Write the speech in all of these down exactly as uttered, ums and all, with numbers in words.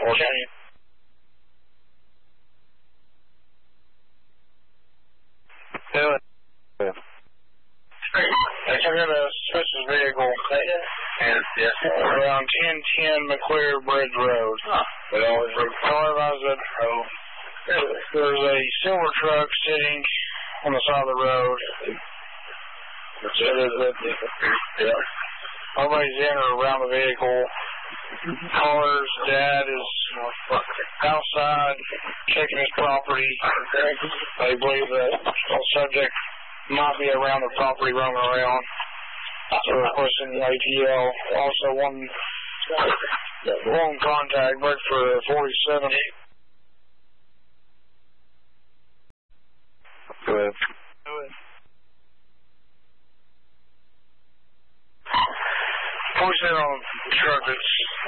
fourteen. Do it. I got a suspicious vehicle And, yes. around ten ten McClear Bridge Road. Huh. But always Car was at, there's a silver truck sitting on the side of the road. Yeah. Nobody's in or around the vehicle. Caller's dad is outside checking his property. They believe that the subject might be around the property roaming around. So they're pushing the A T L. Also one, one contact, but for forty-seven. Go ahead. forty-seven on the truck that's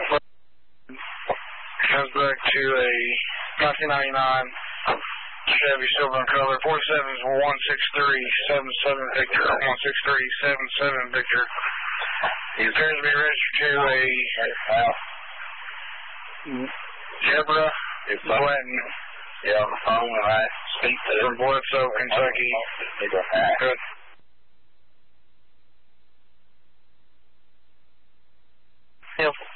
comes back to a nineteen ninety-nine Chevy silver in color. forty-seven is one six three seven seven Victor. one six three seven seven Victor. He appears to be registered to a Zebra Blanton. Yeah, on the phone when I speak to From Bledsoe, Kentucky. Good. Yep.